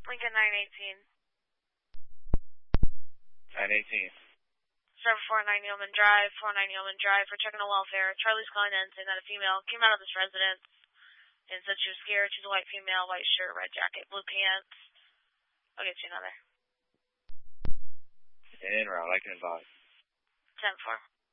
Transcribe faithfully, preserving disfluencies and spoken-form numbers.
Lincoln nine eighteen. nine eighteen. seven four nine Yeoman Drive, four nine Yeoman Drive. We're checking the welfare. Charlie's calling in saying that a female came out of this residence and said she was scared. She's a white female, white shirt, red jacket, blue pants. I'll get you another. En route, I can advise. ten four.